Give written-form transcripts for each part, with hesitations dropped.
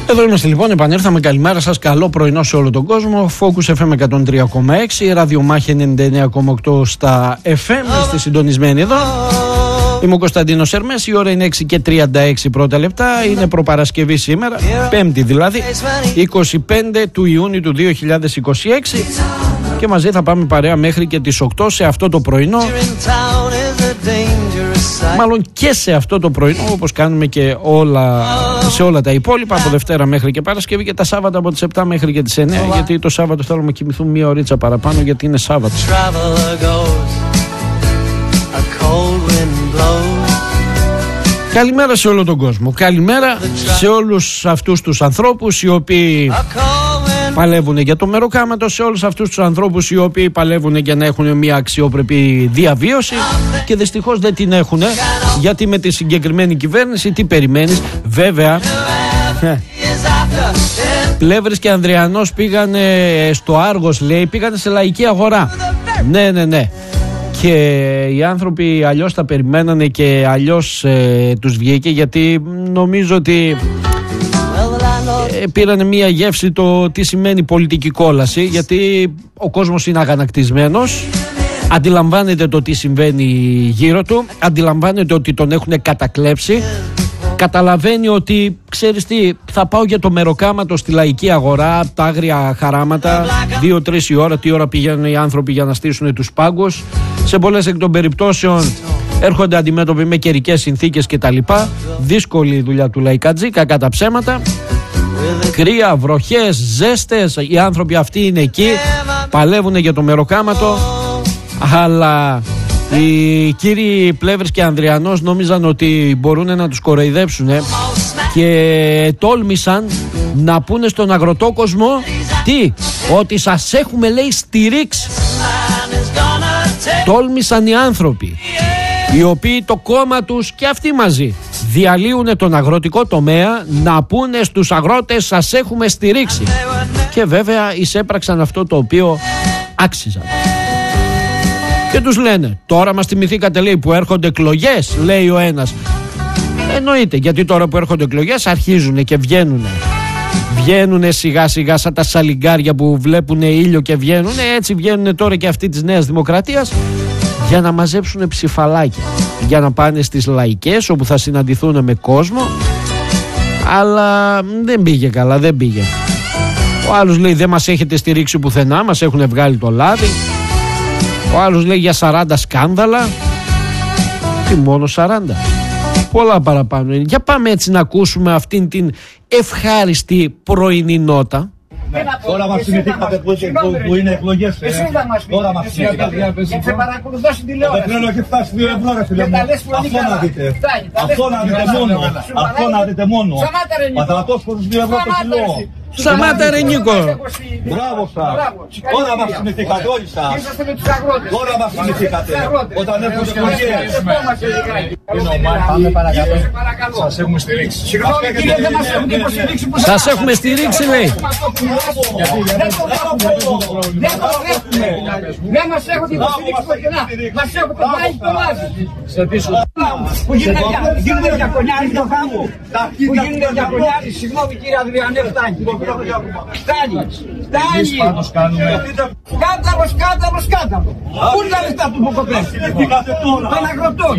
Εδώ είμαστε λοιπόν, επανέρθαμε. Καλημέρα σας, καλό πρωινό σε όλο τον κόσμο. Focus FM 103,6, ραδιομάχη 99,8 στα FM. Είστε συντονισμένοι εδώ. Είμαι ο Κωνσταντίνος Ερμές, η ώρα είναι 6:36 πρώτα λεπτά. Είναι προπαρασκευή σήμερα, Πέμπτη δηλαδή, 25 του Ιούνιου του 2026. Και μαζί θα πάμε παρέα μέχρι και τις 8 σε αυτό το πρωινό. Μάλλον και σε αυτό το πρωινό, όπως κάνουμε και σε όλα τα υπόλοιπα, από Δευτέρα μέχρι και Παρασκευή, και τα Σάββατα από τις 7 μέχρι και τις 9, γιατί το Σάββατο θέλουμε να κοιμηθούμε μία ωρίτσα παραπάνω, γιατί είναι Σάββατο. Καλημέρα σε όλο τον κόσμο. Καλημέρα σε όλους αυτούς τους ανθρώπους οι οποίοι παλεύουν για το μεροκάματο, σε όλους αυτούς τους ανθρώπους οι οποίοι παλεύουν για να έχουν μια αξιόπρεπη διαβίωση και δυστυχώς δεν την έχουν, γιατί με τη συγκεκριμένη κυβέρνηση τι περιμένεις? Βέβαια, Πλεύρης και Ανδριανός πήγανε στο Άργος, λέει, πήγανε σε λαϊκή αγορά. Ναι. Και οι άνθρωποι αλλιώς τα περιμένανε και αλλιώς τους βγήκε, γιατί νομίζω ότι πήρανε μία γεύση το τι σημαίνει πολιτική κόλαση, γιατί ο κόσμος είναι αγανακτισμένος, αντιλαμβάνεται το τι συμβαίνει γύρω του, αντιλαμβάνεται ότι τον έχουν κατακλέψει, καταλαβαίνει ότι, ξέρεις τι, θα πάω για το μεροκάματο στη λαϊκή αγορά, τα άγρια χαράματα, 2-3 η ώρα, τι ώρα πηγαίνουν οι άνθρωποι για να στήσουν τους πάγκους. Σε πολλές εκ των περιπτώσεων έρχονται αντιμέτωποι με καιρικές συνθήκες κτλ. Δύσκολη η δουλειά του λαϊκατζή, κακά τα ψέματα. Κρύα, βροχές, ζέστες, οι άνθρωποι αυτοί είναι εκεί, παλεύουν για το μεροκάματο, αλλά οι κύριοι Πλεύρης και Ανδριανός νόμιζαν ότι μπορούν να τους κοροϊδέψουν και τόλμησαν να πούνε στον αγροτό κόσμο τι? Ότι σας έχουμε, λέει, στηρίξει. Τόλμησαν οι άνθρωποι οι οποίοι το κόμμα τους και αυτοί μαζί διαλύουν τον αγροτικό τομέα να πούνε στους αγρότες σας έχουμε στηρίξει, και βέβαια εισέπραξαν αυτό το οποίο άξιζαν. Και τους λένε, τώρα μας θυμηθήκατε, λέει, που έρχονται εκλογές, λέει ο ένας. Εννοείται, γιατί τώρα που έρχονται εκλογές αρχίζουν και βγαίνουνε σιγά σιγά σαν τα σαλιγκάρια που βλέπουν ήλιο και βγαίνουνε. Έτσι βγαίνουνε τώρα και αυτοί της Νέας Δημοκρατίας, για να μαζέψουν ψηφαλάκια, για να πάνε στις λαϊκές όπου θα συναντηθούν με κόσμο. Αλλά δεν πήγε καλά, δεν πήγε. Ο άλλος λέει δεν μας έχετε στηρίξει πουθενά, μας έχουν βγάλει το λάδι. Ο άλλος λέει για 40 σκάνδαλα. Τι, μόνο 40? Πολλά παραπάνω είναι. Για πάμε έτσι να ακούσουμε αυτήν την ευχάριστη πρωινή νότα. Τώρα μας θυμηθήκατε που είναι εκλογές. Τώρα μας θυμηθήκατε. Σε παρακολουθώ στην τηλεόραση. Δεν έχει φτάσει 2 ευρώ, ρε φίλε μου. Αυτό να δείτε. Αυτό να δείτε μόνο. Αυτό να δείτε μόνο. Πατρατός χωρίς 2 ευρώ το κιλό. Σταμάτα ρε Νίκο. Μπράβο σας. Τώρα μας θυμηθήκατε όλοι σας. Τώρα μας θυμηθήκατε. Όταν έχουν εκλογές. Πάμε παρακαλώ. Σας έχουμε στηρίξει. Συγγνώμη κύριε, δεν μας έχουν υποστηρίξει. Σας έχουμε στηρίξει, λέει. Δεν μας έχουν υποστηρίξει πουθενά. Μας έχουν πάει το λάδι. Που γίνονται διακονιάρι το χάμου. Που γίνονται διακονιάρι. Συγγνώμη κύριε Αδριανέ, φτάνει. Σκάνδαλος. Πού είναι τα λεφτά του Ποκοπές? Των αγροτών.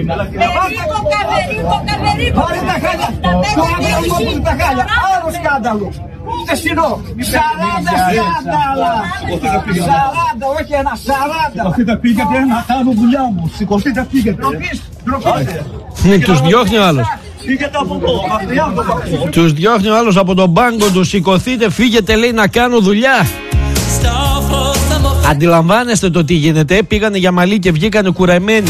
Πάρε τα χάλια. Το αγροτικό που είναι τα χάλια. Άλλο σκάνδαλο. Χτεσινό. 40 σκάνδαλα. 40, όχι ένα, 40. Σηκωθείτε, πήγετε να κάνω δουλειά μου. Σηκωθείτε, πήγετε. Τους διώχνει ο άλλος. Φύγετε από εδώ, μακριά από το πακό. Τους διώχνει ο άλλος από τον πάγκο του. Σηκωθείτε, φύγετε, λέει, να κάνω δουλειά. Αντιλαμβάνεστε το τι γίνεται? Πήγανε για μαλλί και βγήκανε κουρεμένοι.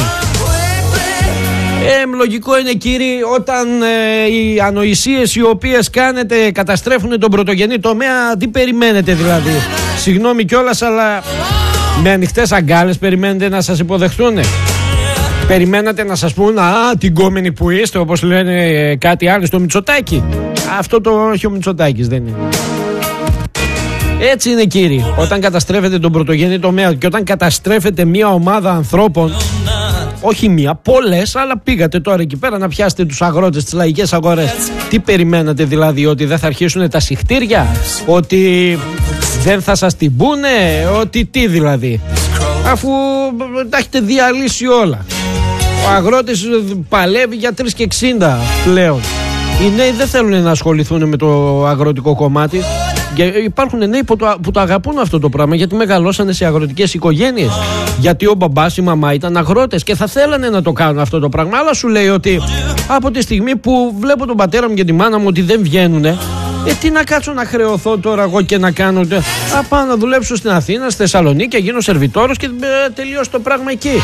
Λογικό είναι, κύριοι, όταν οι ανοησίες οι οποίες κάνετε καταστρέφουν τον πρωτογενή τομέα, τι περιμένετε δηλαδή? Συγγνώμη κιόλας, αλλά με ανοιχτές αγκάλες περιμένετε να σας υποδεχτούν? Περιμένατε να σας πούν την κόμενη που είστε, όπως λένε κάτι άλλο στο Μητσοτάκη? Αυτό το όχι ο Μητσοτάκης, δεν είναι. Έτσι είναι, κύριοι. Όταν καταστρέφετε τον πρωτογενή τομέα και όταν καταστρέφετε μια ομάδα ανθρώπων Όχι μία, πολλές, αλλά πήγατε τώρα εκεί πέρα να πιάσετε τους αγρότες, τις λαϊκές αγορές. Τι περιμένατε δηλαδή, ότι δεν θα αρχίσουν τα συχτήρια, ότι δεν θα σας την πούνε, ότι τι δηλαδή, αφού τα έχετε διαλύσει όλα. Ο αγρότης παλεύει για 3,60 πλέον. Οι νέοι δεν θέλουν να ασχοληθούν με το αγροτικό κομμάτι. Και υπάρχουν νέοι που το αγαπούν αυτό το πράγμα, γιατί μεγαλώσανε σε αγροτικές οικογένειες. Γιατί ο μπαμπάς, η μαμά ήταν αγρότες και θα θέλανε να το κάνουν αυτό το πράγμα. Αλλά σου λέει ότι από τη στιγμή που βλέπω τον πατέρα μου και τη μάνα μου ότι δεν βγαίνουνε, τι να κάτσω να χρεωθώ τώρα εγώ και να κάνω. Πάω να δουλέψω στην Αθήνα, στη Θεσσαλονίκη και γίνω σερβιτόρος και τελειώσει το πράγμα εκεί.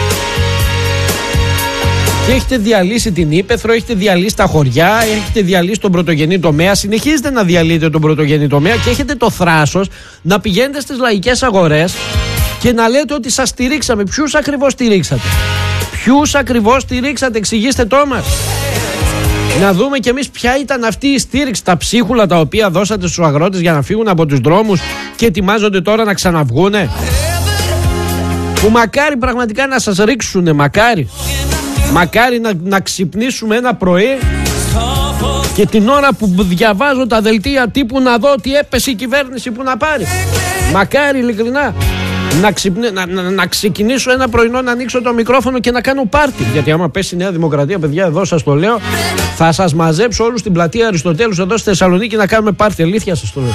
Και έχετε διαλύσει την ύπαιθρο, έχετε διαλύσει τα χωριά, έχετε διαλύσει τον πρωτογενή τομέα, συνεχίζετε να διαλύετε τον πρωτογενή τομέα και έχετε το θράσος να πηγαίνετε στις λαϊκές αγορές και να λέτε ότι σας στηρίξαμε. Ποιους ακριβώς στηρίξατε? Ποιους ακριβώς στηρίξατε? Εξηγήστε το μας. Να δούμε κι εμείς ποια ήταν αυτή η στήριξη, τα ψίχουλα τα οποία δώσατε στους αγρότες για να φύγουν από τους δρόμους και ετοιμάζονται τώρα να ξαναβγούνε. Που μακάρι πραγματικά να σας ρίξουνε, μακάρι. Μακάρι να ξυπνήσουμε ένα πρωί και την ώρα που διαβάζω τα δελτία τύπου να δω ότι έπεσε η κυβέρνηση που να πάρει. Μακάρι ειλικρινά να ξεκινήσω ένα πρωινό, να ανοίξω το μικρόφωνο και να κάνω πάρτι. Γιατί άμα πέσει η Νέα Δημοκρατία, παιδιά, εδώ σας το λέω, θα σας μαζέψω όλους στην πλατεία Αριστοτέλους εδώ στη Θεσσαλονίκη να κάνουμε πάρτι. Αλήθεια σας το λέω.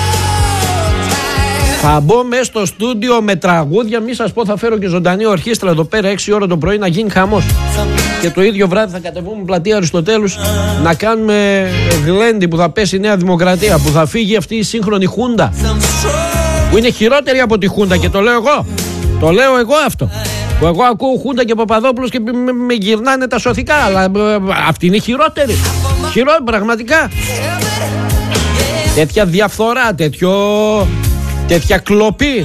Θα μπω μέσα στο στούντιο με τραγούδια, μη σας πω, θα φέρω και ζωντανή ορχήστρα εδώ πέρα 6 ώρα το πρωί να γίνει χαμός. Και το ίδιο βράδυ θα κατεβούμε πλατεία Αριστοτέλους να κάνουμε γλέντι που θα πέσει η Νέα Δημοκρατία, που θα φύγει αυτή η σύγχρονη χούντα που είναι χειρότερη από τη χούντα, και το λέω εγώ. Το λέω εγώ αυτό. Που εγώ ακούω Χούντα και Παπαδόπουλος και με γυρνάνε τα σωθικά, αλλά αυτή είναι χειρότερη. Χειρότερη πραγματικά. Τέτοια διαφθορά, τέτοια κλοπή.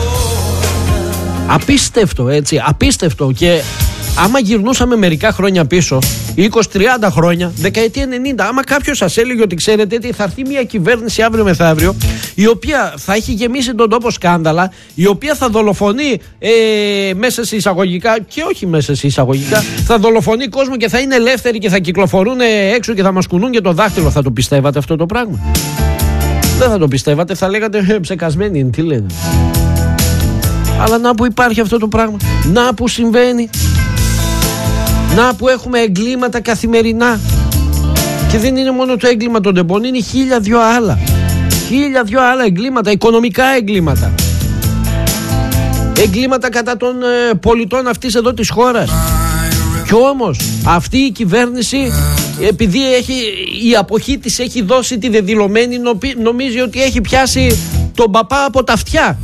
Απίστευτο, έτσι, απίστευτο. Και άμα γυρνούσαμε μερικά χρόνια πίσω, 20-30 χρόνια, δεκαετία 90, άμα κάποιος σας έλεγε ότι ξέρετε τι, θα έρθει μια κυβέρνηση αύριο μεθαύριο, η οποία θα έχει γεμίσει τον τόπο σκάνδαλα, η οποία θα δολοφονεί μέσα σε εισαγωγικά και όχι μέσα σε εισαγωγικά, θα δολοφονεί κόσμο και θα είναι ελεύθεροι και θα κυκλοφορούν έξω και θα μας κουνούν και το δάχτυλο. Θα το πιστεύατε αυτό το πράγμα? Δεν θα το πιστεύατε, θα λέγατε ψεκασμένοι είναι, τι λένε. Αλλά να που υπάρχει αυτό το πράγμα, να που συμβαίνει, να που έχουμε εγκλήματα καθημερινά. Και δεν είναι μόνο το έγκλημα των τεμπών, είναι 1002 άλλα. 1002 άλλα εγκλήματα, οικονομικά εγκλήματα. Εγκλήματα κατά των πολιτών αυτής εδώ της χώρας. Κι όμως αυτή η κυβέρνηση, επειδή η αποχή της έχει δώσει τη δεδηλωμένη, νομίζει ότι έχει πιάσει τον παπά από τα αυτιά.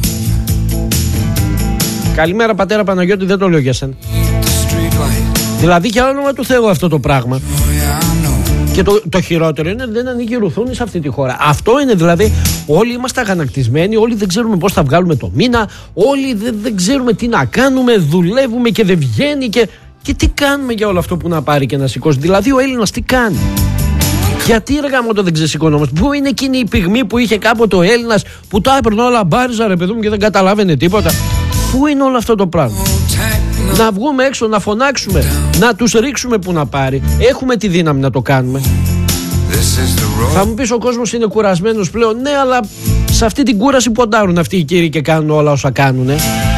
Καλημέρα πατέρα Παναγιώτη, δεν το λέω για σένα. Δηλαδή για όνομα του Θεού αυτό το πράγμα. Και το χειρότερο είναι δεν ανοίγει ρουθούνη σε αυτή τη χώρα. Αυτό είναι δηλαδή, όλοι είμαστε αγανακτισμένοι, όλοι δεν ξέρουμε πώς θα βγάλουμε το μήνα, όλοι δεν ξέρουμε τι να κάνουμε, δουλεύουμε και δεν βγαίνει και τι κάνουμε για όλο αυτό που να πάρει και να σηκώσει. Δηλαδή ο Έλληνας τι κάνει? Γιατί ρε γαμώτο δεν ξεσηκωνόμαστε? Πού είναι εκείνη η πυγμή που είχε κάποτε ο Έλληνας που τα έπαιρνε όλα μπάριζα ρε παιδί μου και δεν καταλάβαινε τίποτα? Πού είναι όλο αυτό το πράγμα? Να βγούμε έξω, να φωνάξουμε, να τους ρίξουμε που να πάρει. Έχουμε τη δύναμη να το κάνουμε. Θα μου πεις ο κόσμος είναι κουρασμένος πλέον. Ναι, αλλά σε αυτή την κούραση ποντάρουν αυτοί οι κύριοι και κάνουν όλα όσα κάνουνε.